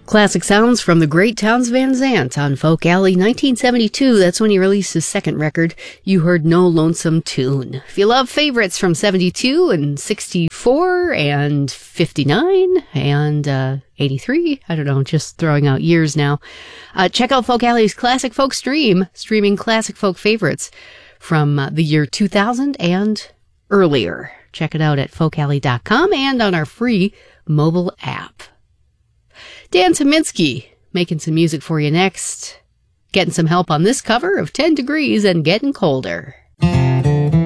Classic sounds from the great Townes Van Zandt on Folk Alley, 1972. That's when he released his second record. You heard No Lonesome Tune. If you love favorites from 72 and 64 and 59 and 83, I don't know, just throwing out years now, check out Folk Alley's Classic Folk Stream, streaming classic folk favorites from the year 2000 and earlier. Check it out at folkalley.com and on our free mobile app. Dan Tyminski making some music for you next. Getting some help on this cover of 10 Degrees and Getting Colder.